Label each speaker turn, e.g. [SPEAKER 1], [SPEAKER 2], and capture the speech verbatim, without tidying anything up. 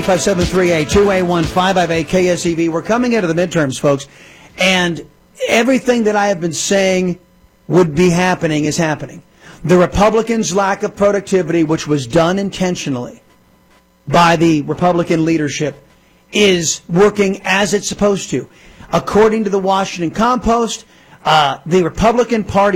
[SPEAKER 1] five seven three eight two eight one five five eight K S E V. We're coming into the midterms, folks, and everything that I have been saying would be happening is happening. The Republicans' lack of productivity, which was done intentionally by the Republican leadership, is working as it's supposed to. According to the Washington Compost, uh, the Republican Party